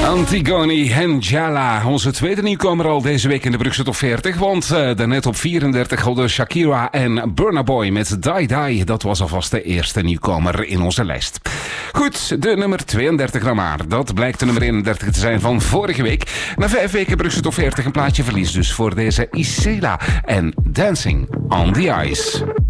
Antigone en Jala, onze tweede nieuwkomer al deze week in de Brugse Top 40. Want daarnet op 34 hadden Shakira en Burna Boy met Die Die. Dat was alvast de eerste nieuwkomer in onze lijst. Goed, de nummer 32 dan maar. Dat blijkt de nummer 31 te zijn van vorige week. Na 5 weken Brugse Top 40 een plaatje verlies dus voor deze Isela en Dancing on the Ice.